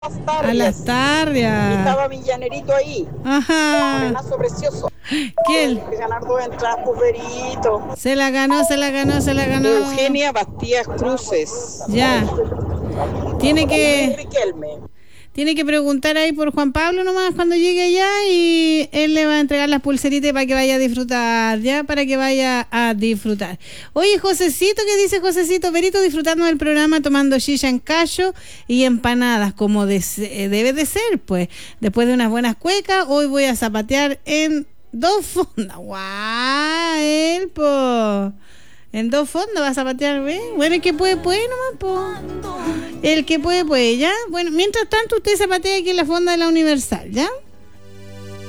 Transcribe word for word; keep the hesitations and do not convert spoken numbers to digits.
A las tarrias. Estaba mi llanerito ahí. Ajá. Morenazo precioso. ¿Quién? Que ganar dos entradas, puberito. Se la ganó, se la ganó, se la ganó. Eugenia Bastías Cruces. Ya. Tiene Y que, Riquelme. tiene que preguntar ahí por Juan Pablo nomás cuando llegue allá y él le va a entregar las pulseritas para que vaya a disfrutar, ya, para que vaya a disfrutar. Oye, Josecito, ¿qué dice Josecito? Verito disfrutando del programa, tomando shisha en callo y empanadas, como de, debe de ser, pues. Después de unas buenas cuecas, hoy voy a zapatear en dos fondas. ¡Guau! Él, po. En dos fondos vas a patear, ¿ves? Bueno, el que puede, puede nomás, po. El que puede, puede, ¿ya? Bueno, mientras tanto, usted zapatea aquí en la fonda de la Universal, ¿ya?